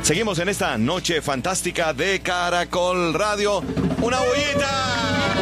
Seguimos en esta noche fantástica de Caracol Radio. ¡Una bullita!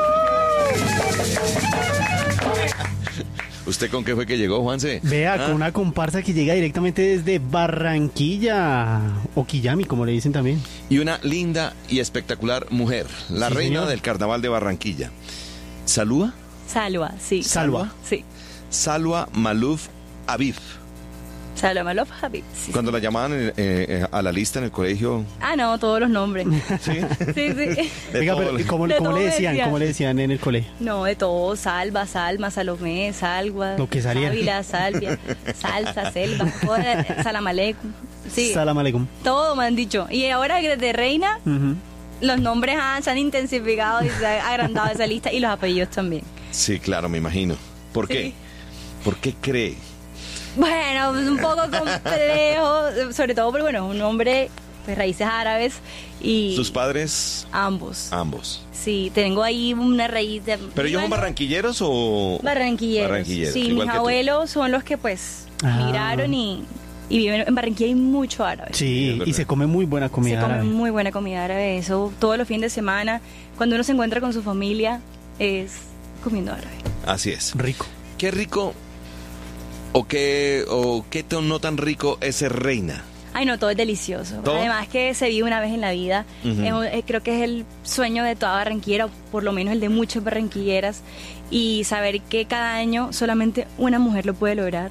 ¿Usted con qué fue que llegó, Juanse? Vea, con una comparsa que llega directamente desde Barranquilla, o Quillami, como le dicen también. Y una linda y espectacular mujer, la reina señor. del carnaval de Barranquilla. ¿Salúa? Salwa, sí. Salwa. Sí. Salwa Maluf Aviv. Salwa Maluf Habib. Sí. Cuando la llamaban a la lista en el colegio. Ah, no, todos los nombres. Sí. Sí, sí. Venga, todo. pero ¿cómo De le todo decían? decían. ¿Cómo le decían en el colegio? No, de todo. Salva, Salma, Salomé, Salwa. Lo que saliera. Ávila, Salvia, Salsa, Selva, Salamalekun. Sí, Salam aleikum. todo me han dicho. Y ahora desde reina, Ujú. los nombres se han intensificado y se ha agrandado esa lista y los apellidos también. Sí, claro, me imagino. ¿Por qué? Sí. ¿Por qué cree? Bueno, es un poco complejo, sobre todo porque, bueno, un nombre, pues raíces árabes y... ¿Sus padres? Ambos. Ambos. Sí, tengo ahí una raíz de... ¿Pero ellos son bueno, barranquilleros o...? barranquilleros. Barranquilleros, Sí, igual mis que tú. abuelos son los que pues Ah. migraron y viven en Barranquilla. Hay mucho árabe. Sí, es y verdad. se come muy buena Se comida come árabe. muy buena comida árabe. Eso todos los fines de semana, cuando uno se encuentra con su familia, es comiendo árabe. Así es. Rico. ¿Qué rico o qué no tan rico es ser reina? Ay, no, todo es delicioso. ¿Todo? Además que se vive una vez en la vida. Ujú. Creo que es el sueño de toda barranquillera, o por lo menos el de muchas barranquilleras. Y saber que cada año solamente una mujer lo puede lograr.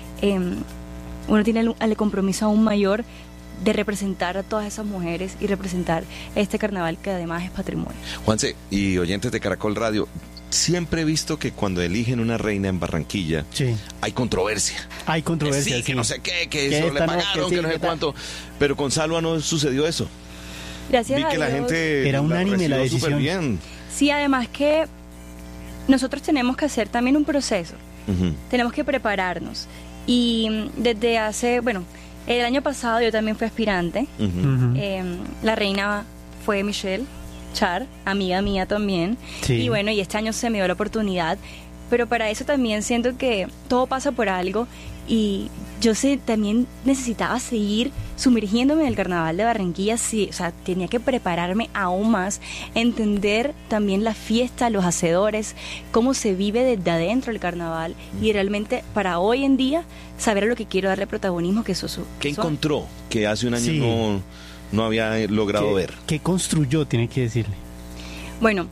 Uno tiene el compromiso aún mayor de representar a todas esas mujeres y representar este carnaval que además es patrimonio. Juanse, y oyentes de Caracol Radio, siempre he visto que cuando eligen una reina en Barranquilla, Sí. hay controversia. Hay controversia. Sí, que no sé qué, que Que eso esta le no, pagaron, que que, sí, no sé que tal. cuánto. Pero con Salva no sucedió eso. Gracias Vi a que la Dios. gente Era unánime la recibió súper decisión. bien. Sí, además que nosotros tenemos que hacer también un proceso. Ujú. Tenemos que prepararnos. Y desde hace, bueno, el año pasado yo también fui aspirante. Ujú. Ujú. La reina fue Michelle Char, amiga mía también. Sí. Y bueno, y este año se me dio la oportunidad. Pero para eso también siento que todo pasa por algo. Y yo también necesitaba seguir sumergiéndome en el carnaval de Barranquilla. Sí, o sea, tenía que prepararme aún más, entender también la fiesta, los hacedores, cómo se vive desde adentro el carnaval. Y realmente para hoy en día saber a lo que quiero darle protagonismo, que eso ¿Qué son- encontró que hace un año Sí. no había logrado ¿Qué, ver? qué construyó? Tiene que decirle. Bueno,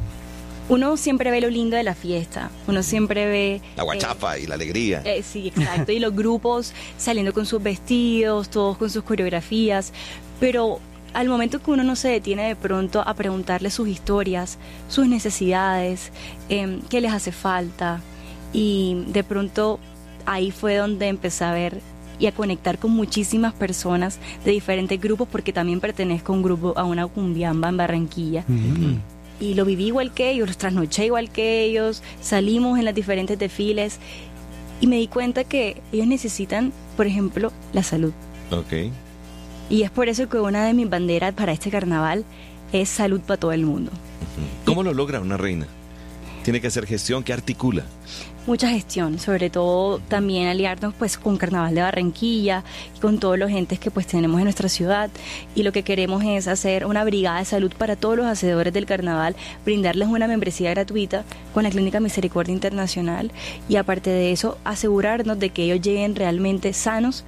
uno siempre ve lo lindo de la fiesta, uno siempre ve... La guachafa y la alegría. Sí, exacto, y los grupos saliendo con sus vestidos, todos con sus coreografías, pero al momento que uno no se detiene de pronto a preguntarle sus historias, sus necesidades, qué les hace falta, y de pronto ahí fue donde empecé a ver y a conectar con muchísimas personas de diferentes grupos, porque también pertenezco a un grupo, a una cumbiamba en Barranquilla. Y lo viví igual que ellos, los trasnoché igual que ellos, salimos en los diferentes desfiles y me di cuenta que ellos necesitan, por ejemplo, la salud. Ok. Y es por eso que una de mis banderas para este carnaval es salud para todo el mundo. ¿Cómo lo logra una reina? Tiene que hacer gestión, ¿qué articula? Mucha gestión, sobre todo también aliarnos pues con Carnaval de Barranquilla y con todos los entes que pues tenemos en nuestra ciudad, y lo que queremos es hacer una brigada de salud para todos los hacedores del carnaval, brindarles una membresía gratuita con la Clínica Misericordia Internacional, y aparte de eso asegurarnos de que ellos lleguen realmente sanos,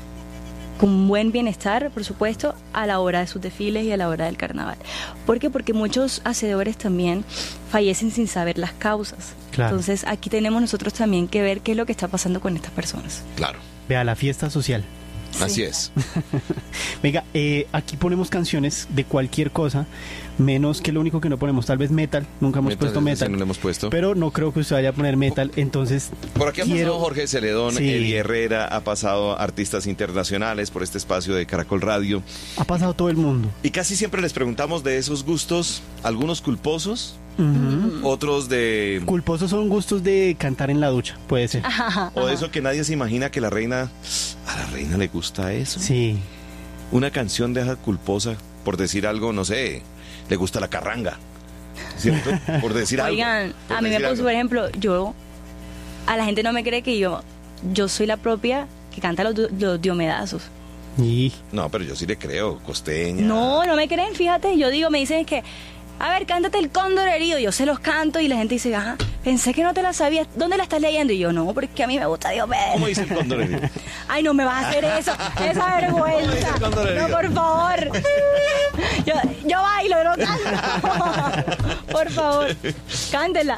con buen bienestar, por supuesto, a la hora de sus desfiles y a la hora del carnaval. ¿Por qué? Porque muchos hacedores también fallecen sin saber las causas. Claro. Entonces aquí tenemos nosotros también que ver qué es lo que está pasando con estas personas. Claro, Vea, la fiesta social. así es. Venga, aquí ponemos canciones de cualquier cosa, menos que lo único que no ponemos, tal vez metal. Nunca hemos puesto ese metal. no lo hemos puesto. Pero no creo que usted vaya a poner metal, entonces Por aquí ha pasado Jorge Celedón, Sí. Eddie Herrera, ha pasado artistas internacionales por este espacio de Caracol Radio. ha pasado todo el mundo. Y casi siempre les preguntamos de esos gustos, algunos culposos, Ujú. otros de... Culposos son gustos de cantar en la ducha, puede ser. O de eso que nadie se imagina que a la reina le gusta eso. Sí. Una canción de esa culposa, por decir algo, no sé, le gusta la carranga, ¿cierto? Por decir algo. Oigan, por a mí me decir puso, algo. por ejemplo, a la gente no me cree que yo soy la propia que canta los diomedazos. Y No, pero yo sí le creo, costeña. No, no me creen, fíjate. Yo digo, me dicen es que, a ver, cántate el Cóndor Herido. Yo se los canto y la gente dice, ajá, pensé que no te la sabías. ¿Dónde la estás leyendo? Y yo, no, porque a mí me gusta Dios ¿Cómo mío. dice el cóndor herido? Ay, no me vas a hacer eso, esa vergüenza. el Cóndor Herido? No, por favor. Yo bailo, no canto. Por favor, cántela.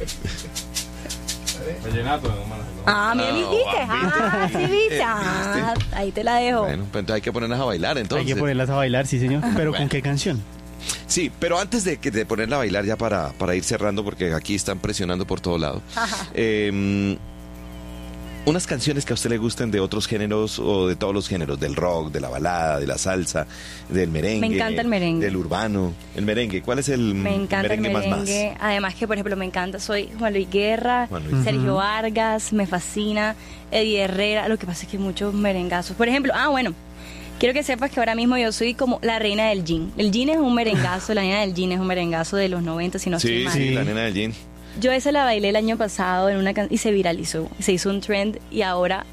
Vallenato, hermano. Ah, me No, viste. Ah, sí, viste. ¿Viste? Ah, ahí te la dejo. Bueno, pues entonces hay que ponerlas a bailar, entonces. hay que ponerlas a bailar, sí señor. Pero ¿con qué canción? Sí, pero antes de ponerla a bailar ya para ir cerrando, porque aquí están presionando por todo lado. Unas canciones que a usted le gusten de otros géneros o de todos los géneros, del rock, de la balada, de la salsa, del merengue. Me encanta el merengue. Del urbano. El merengue, ¿cuál es el Me encanta el merengue. más? Además que, por ejemplo, me encanta, soy Juan Luis Guerra, Juan Luis. Sergio Vargas, me fascina, Eddie Herrera. Lo que pasa es que hay muchos merengazos. Por ejemplo, bueno, quiero que sepas que ahora mismo yo soy como la reina del gin. El gin es un merengazo, la nena del gin es un merengazo de los 90, si no estoy Sí, mal. sí, la nena del gin. Yo esa la bailé el año pasado en una y se viralizó, se hizo un trend y ahora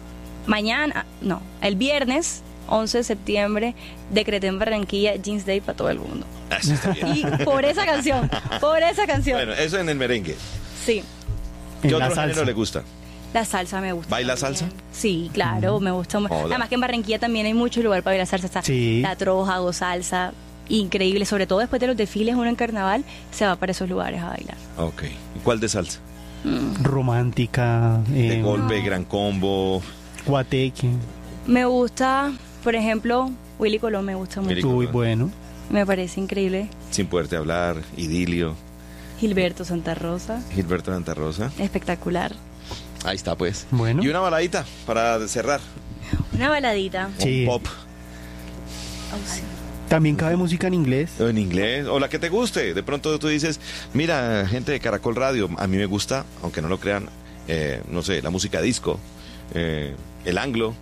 el viernes 11 de septiembre decreté en Barranquilla Jeans Day para todo el mundo. Eso está bien. Y por esa canción. Bueno, eso en el merengue. Sí, ¿Qué En la otro género salsa. le gusta? la salsa me gusta. ¿Baila también. salsa? Sí, claro, me gusta. Joda. Además que en Barranquilla también hay mucho lugar para bailar salsa. Está Sí. La Troja, Go Salsa, increíble. Sobre todo después de los desfiles, uno en carnaval se va para esos lugares a bailar. Ok. ¿Y cuál de salsa? Romántica, De golpe, gran combo. guateque. Me gusta, por ejemplo, Willy Colón me gusta Willy mucho. Muy Colón. bueno. Me parece increíble. Sin poderte hablar, idilio. Gilberto Santa Rosa, Gilberto Santa Rosa. espectacular. Ahí está, pues. Bueno. Y una baladita para cerrar. Una baladita. Sí. Un pop. Oh, sí. También cabe música en inglés. En inglés, o la que te guste. De pronto tú dices, mira, gente de Caracol Radio, a mí me gusta, aunque no lo crean, no sé, la música disco, el anglo.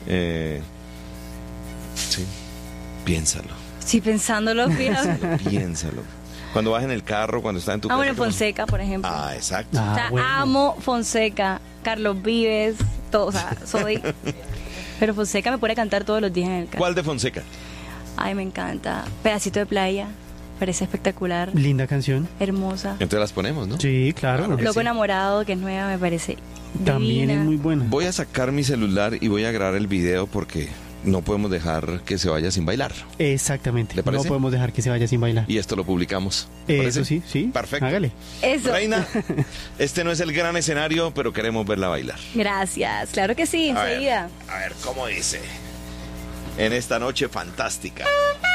Sí, piénsalo, Sí, pensándolo, fíjate. piénsalo. Cuando vas en el carro, cuando estás en tu Bueno, carro. Fonseca, por ejemplo. Ah, exacto. Ah, O sea, bueno. amo Fonseca, Carlos Vives, todo, o sea, soy... Pero Fonseca me pone a cantar todos los días en el carro. ¿Cuál de Fonseca? Ay, me encanta. Pedacito de playa, parece espectacular, Linda canción. hermosa. Entonces las ponemos, ¿no? Sí, claro. Claro que Loco sí. enamorado, que es nueva, me parece También divina. es muy buena. Voy a sacar mi celular y voy a grabar el video porque no podemos dejar que se vaya sin bailar. Exactamente. ¿Le parece? No podemos dejar que se vaya sin bailar. Y esto lo publicamos. ¿Te parece? Eso sí, sí. Perfecto. Hágale. Eso. Reina, este no es el gran escenario, pero queremos verla bailar. Gracias, claro que sí, A ver, enseguida. a ver, ¿cómo dice? En esta noche fantástica.